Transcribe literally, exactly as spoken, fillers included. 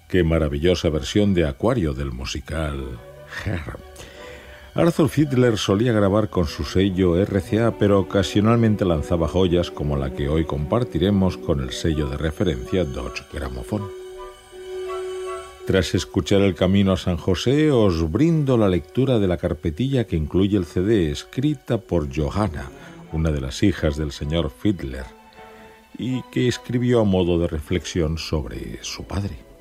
Qué maravillosa versión de Acuario del musical Hair. Arthur Fiedler solía grabar con su sello R C A, pero ocasionalmente lanzaba joyas como la que hoy compartiremos con el sello de referencia Dodge Gramophone. Tras escuchar El Camino a San José, os brindo la lectura de la carpetilla que incluye el C D, escrita por Johanna, una de las hijas del señor Fiedler, y que escribió a modo de reflexión sobre su padre.